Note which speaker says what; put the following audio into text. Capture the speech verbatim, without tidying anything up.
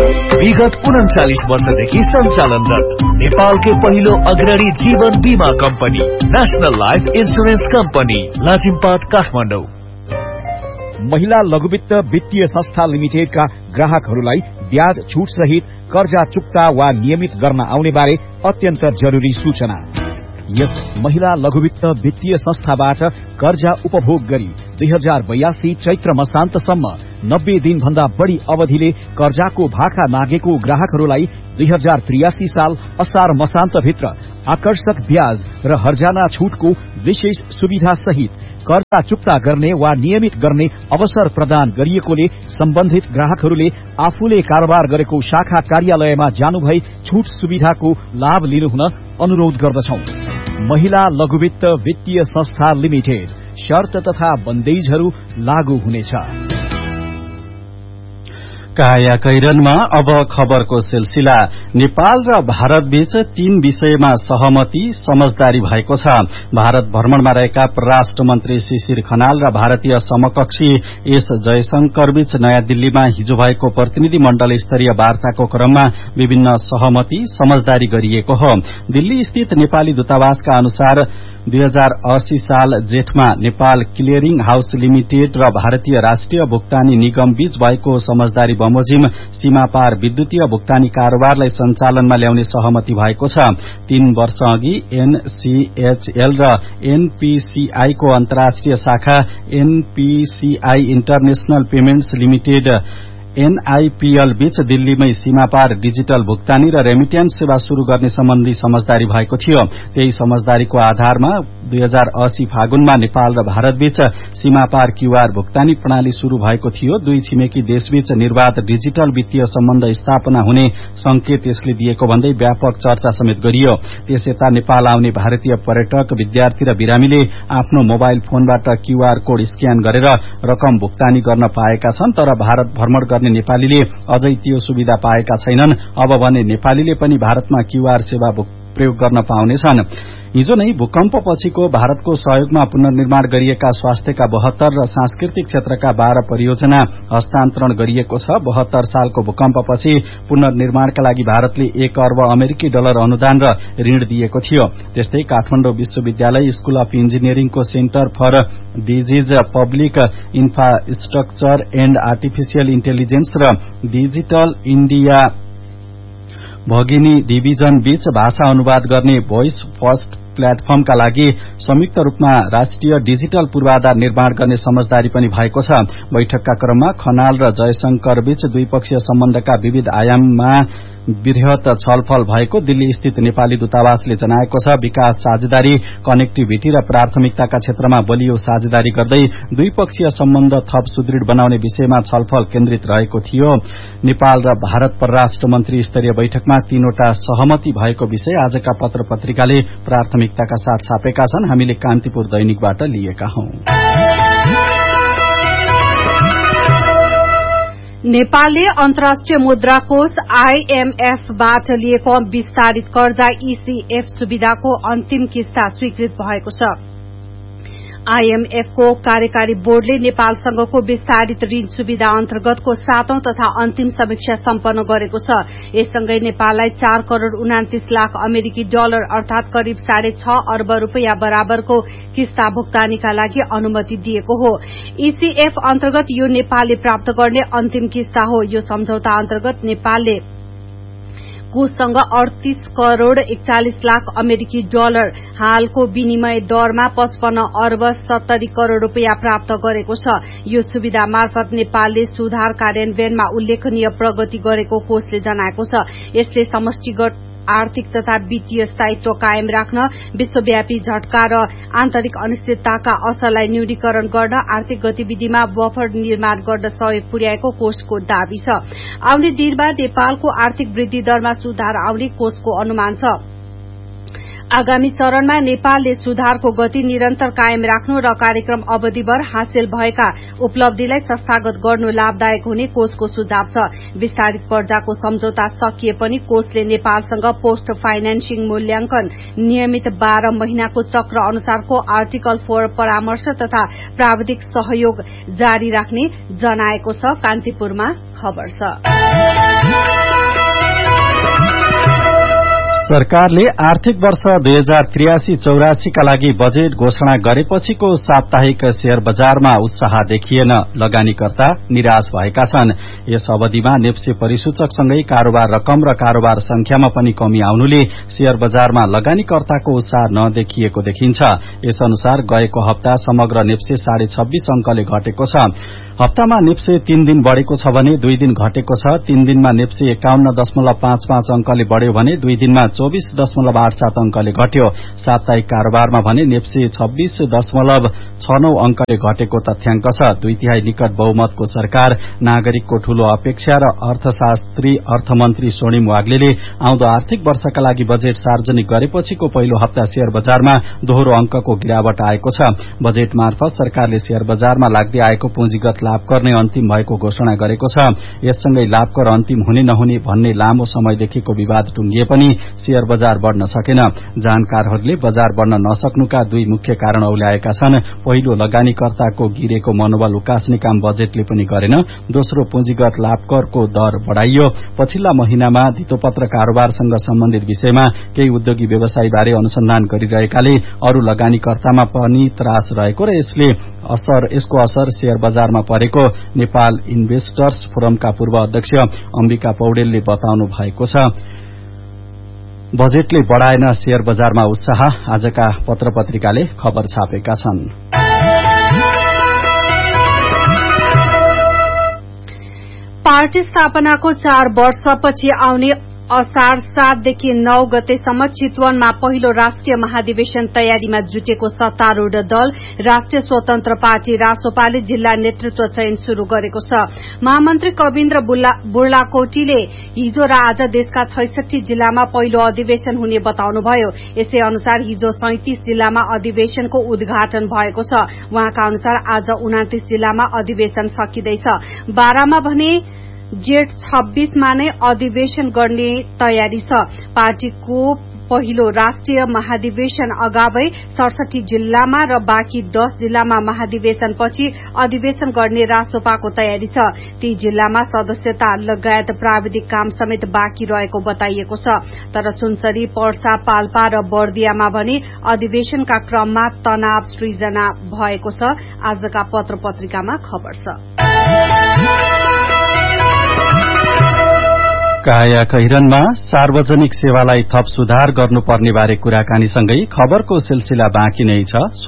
Speaker 1: विगत उन्चालिस वर्षदेखि सञ्चालनरत नेपालकै पहिलो अग्रणी जीवन बीमा company national life insurance company Lazimpat Kathmandu.
Speaker 2: महिला लघुवित्त वित्तीय संस्था लिमिटेडका ग्राहकहरूलाई ब्याज छुट सहित कर्जा चुक्ता वा नियमित गर्न आउने बारे अत्यन्त जरुरी सूचना। यस महिला लघुवित्त वित्तीय संस्थाबाट कर्जा उपभोग गरी दुई हजार बयासी चैत्र मसान्तसम्म नब्बे दिन भन्दा बढ़ी अवधिले कर्जाको भाका मागेको ग्राहकहरूलाई दुई हजार त्रियासी साल असार मसान्त भित्र आकर्षक ब्याज र हर्जाना छुटको विशेष सुविधा सहित कर्जा चुक्ता गर्ने वा नियमित गर्ने अवसर प्रदान गरिएकोले सम्बन्धित ग्राहकहरूले आफूले कारोबार गरेको शाखा कार्यालयमा जानुभई छुट सुविधाको लाभ लिनुहुन अनुरोध गर्दछौं। महिला लघुवित्त वित्तीय संस्था लिमिटेड शर्त तथा बन्देजहरू लागू हुनेछ।
Speaker 3: काया कैरनमा अब खबरको सिलसिला। नेपाल र भारत बीच तीन विषयमा सहमति समझदारी भएको छ। भारत भ्रमणमा रहेका परराष्ट्र मन्त्री शिशिर खनाल र भारतीय समकक्षी एस जयशंकर बीच नयाँ दिल्लीमा हिजो भएको प्रतिनिधि मण्डल स्तरीय वार्ताको क्रममा विभिन्न सहमति समझदारी गरिएको हो। दिल्ली स्थित नेपाली दूतावासका अनुसार दुई हजार अस्सी साल जेठमा नेपाल क्लियरिङ हाउस लिमिटेड र भारतीय राष्ट्रिय भुक्तानी निगम बीच भएको समझदारी बमोजिम सीमापार विद्युतीय भुक्तानी कारोबारलाई सञ्चालनमा ल्याउने सहमति भएको छ। तीन वर्ष अघि एनसीएचएल र एनपीसीआई को अन्तर्राष्ट्रिय शाखा NPCI international payments limited NIPL बीच दिल्लीमै सीमापार डिजिटल भुक्तानी र रेमिट्यान्स सेवा शुरू गर्ने सम्बन्धी समझदारी भएको थियो। त्यही समझदारीको आधारमा दुई हजार अस्सी फागुनमा नेपाल र भारत बीच सीमापार क्यूआर भुक्तानी प्रणाली शुरू भएको थियो। दुई छिमेकी देशबीच निर्वाध डिजिटल वित्तीय सम्बन्ध स्थापना हुने संकेत यसले दिएको भन्दै व्यापक चर्चा समेत गरियो। त्यसयता नेपाल आउने भारतीय पर्यटक, विद्यार्थी र बिरामीले आफ्नो मोबाइल फोनबाट क्यूआर कोड स्क्यान गरेर रकम भुक्तानी गर्न पाएका छन्, तर भारत भ्रमण गर्ने नेपालीले अझै त्यो सुविधा पाएका छैनन्। अब भने नेपालीले पनि भारतमा क्यूआर सेवा प्रयोग गर्न पाउनेछन्। हिजो नै भूकम्पपछिको भारतको सहयोगमा पुनर्निर्माण गरिएका स्वास्थ्यका बहत्तर र सांस्कृतिक क्षेत्रका बाह्र परियोजना हस्तान्तरण गरिएको छ। बहत्तर सालको भूकम्पपछि पुनर्निर्माणका लागि भारतले एक अर्ब अमेरिकी डलर अनुदान र ऋण दिएको थियो। त्यस्तै काठमाडौँ विश्वविद्यालय school of इन्जिनियरिङको centre for disease public infrastructure and artificial intelligence र डिजिटल इण्डिया भगिनी डिभिजन बीच भाषा अनुवाद गर्ने भोइस फर्स्ट प्लेटफर्मका लागि संयुक्त रूपमा राष्ट्रिय डिजिटल पूर्वाधार निर्माण गर्ने समझदारी पनि भएको छ। बैठकका क्रममा खनाल र जयशंकर बीच द्विपक्षीय सम्बन्धका विविध आयाममा वृहत छलफल भएको दिल्ली स्थित नेपाली दूतावासले जनाएको छ। विकास साझेदारी, कनेक्टिभिटी र प्राथमिकताका क्षेत्रमा बलियो साझेदारी गर्दै द्विपक्षीय सम्बन्ध थप सुदृढ़ बनाउने विषयमा छलफल केन्द्रित रहेको थियो। नेपाल र भारत परराष्ट्र मन्त्री स्तरीय बैठकमा तीनवटा सहमति भएको विषय आजका पत्र पत्रिकाले प्राथमिकताका साथ छापेका छन्। हामीले कान्तिपुर दैनिकबाट लिएका हौं।
Speaker 4: नेपालले अन्तर्राष्ट्रिय मुद्रा कोष आईएमएफबाट लिएको विस्तारित कर्जा ईसीएफ सुविधाको अन्तिम किस्ता स्वीकृत भएको छ। आईएमएफको कार्यकारी बोर्डले नेपालसँगको विस्तारित ऋण सुविधा अन्तर्गतको सातौं तथा अन्तिम समीक्षा सम्पन्न गरेको छ। यससँगै नेपाललाई चार करोड़ उनातीस लाख अमेरिकी डलर अर्थात करिब साढे छ अर्ब रूपियाँ बराबरको किस्ता भुक्तानीका लागि अनुमति दिएको हो। ईसीएफ अन्तर्गत यो नेपालले प्राप्त गर्ने अन्तिम किस्ता हो। यो सम्झौता अन्तर्गत नेपालले कोषसँग अडतीस करोड़ एकचालिस लाख अमेरिकी डलर हालको विनिमय दरमा पचपन्न अर्ब सत्तरी करोड़ रूपियाँ प्राप्त गरेको छ। यो सुविधा मार्फत नेपालले सुधार कार्यान्वयनमा उल्लेखनीय प्रगति गरेको कोषले जनाएको छ। यसले समष्टिगत आर्थिक तथा वित्तीय स्थायित्व कायम राख्न, विश्वव्यापी झट्का र आन्तरिक अनिश्चितताका असरलाई न्यूनीकरण गर्न, आर्थिक गतिविधिमा बफर निर्माण गर्न सहयोग पुर्याएको कोषको दावी छ। आउने दिनमा नेपालको आर्थिक वृद्धि दरमा सुधार आउने कोषको अनुमान छ। आगामी चरणमा नेपालले सुधारको गति निरन्तर कायम राख्नु र कार्यक्रम अवधिभर हासिल भएका उपलब्धिलाई संस्थागत गर्नु लाभदायक हुने कोषको सुझाव छ। विस्तारित कर्जाको सम्झौता सकिए पनि कोषले नेपालसँग पोस्ट फाइनेन्सिङ मूल्याङ्कन, नियमित बाह्र महिनाको चक्र अनुसारको आर्टिकल फोर परामर्श तथा प्राविधिक सहयोग जारी राख्ने जनाएको छ। कान्तिपुरमा खबर छ।
Speaker 3: सरकारले आर्थिक वर्ष दुई हजार त्रियासी चौरासी का लागि बजेट घोषणा गरेपछिको साप्ताहिक शेयर बजारमा उत्साह देखिएन। लगानीकर्ता निराश भएका छन्। यस अवधिमा नेप्से परिसूचकसँगै कारोबार रकम र कारोबार संख्यामा पनि कमी आउनुले शेयर बजारमा लगानीकर्ताको उत्साह नदेखिएको देखिन्छ। यस अनुसार गएको हप्ता समग्र नेप्से साढे छब्बीस अंकले घटेको छ। हप्तामा नेप्से तीन दिन बढ़ेको छ भने दुई दिन घटेको छ। तीन दिनमा नेप्से एकाउन्न दशमलव पाँच पाँच अंकले बढ़्यो भने दुई दिनमा चौबीस दशमलव आठ सात अंकले घट्यो। साप्ताहिक कारोबारमा भने नेप्से छब्बीस दशमलव छ नौ अंकले घटेको तथ्याङ्क छ। दुई तिहाई निकट बहुमतको सरकार, नागरिकको ठूलो अपेक्षा र अर्थशास्त्री अर्थमन्त्री स्वर्णिम वाग्लेले आउँदो आर्थिक वर्षका लागि बजेट सार्वजनिक गरेपछिको पहिलो हप्ता शेयर बजारमा दोहोरो अंकको गिरावट आएको छ। बजेट मार्फत सरकारले शेयर बजारमा लाग्दै आएको पुँजीगत लाभ कर नै अन्तिम भएको घोषणा गरेको छ। यससँगै लाभ कर अन्तिम हुने नहुने भन्ने लामो समयदेखिको विवाद टुंगिए पनि शेयर बजार बढ़न सकेन। जानकारहरूले बजार बढ़न नसक्नुका दुई मुख्य कारण औल्याएका छन्। पहिलो, लगानीकर्ताको गिरेको मनोबल उकास्ने काम बजेटले पनि गरेन। दोस्रो, पुँजीगत लाभ करको दर बढ़ाइयो। पछिल्ला महिनामा धितोपत्र कारोबारसँग सम्बन्धित विषयमा केही उद्योगी व्यवसायीबारे अनुसन्धान गरिरहेकाले अरू लगानीकर्तामा पनि त्रास रहेको र यसले असर यसको असर शेयर बजारमा परेको नेपाल इन्भेस्टर्स फोरमका पूर्व अध्यक्ष अम्बिका पौडेलले बताउनु भएको छ। बजेटले बढ़ाएन शेयर बजारमा उत्साह, आजका पत्र पत्रिकाले खबर छापेका छन्।
Speaker 4: पार्टी स्थापनाको चार वर्षपछि आउने असार सातदेखि नौ गतेसम्म चितवनमा पहिलो राष्ट्रिय महाधिवेशन तयारीमा जुटेको सत्तारूढ़ दल राष्ट्रिय स्वतन्त्र पार्टी रासोपाले जिल्ला नेतृत्व चयन शुरू गरेको छ। महामन्त्री कविन्द्र बुर्लाकोटीले हिजो र आज देशका छैसठी जिल्लामा पहिलो अधिवेशन हुने बताउनुभयो। यसै अनुसार हिजो सैंतीस जिल्लामा अधिवेशनको उद्घाटन भएको छ। उहाँका अनुसार आज उनातीस जिल्लामा अधिवेशन सकिँदैछ। बाह्रमा भने जेठ छब्बीसमा नै अधिवेशन गर्ने तयारी छ। पार्टीको पहिलो राष्ट्रिय महाधिवेशन अगावै सडसठी जिल्लामा र बाँकी दस जिल्लामा महाधिवेशनपछि अधिवेशन गर्ने रासोपाको तयारी छ। ती जिल्लामा सदस्यता लगायत प्राविधिक काम समेत बाँकी रहेको बताइएको छ। तर सुनसरी, पर्सा, पाल्पा र बर्दियामा भने अधिवेशनका क्रममा तनाव सृजना भएको छ। आजका पत्र पत्रिकामा खबर छ।
Speaker 3: काया कैरनमा सार्वजनिक सेवालाई थप सुधार गर्नुपर्ने बारे कुराकानीसँगै खबरको सिलसिला बाँकी नै छ।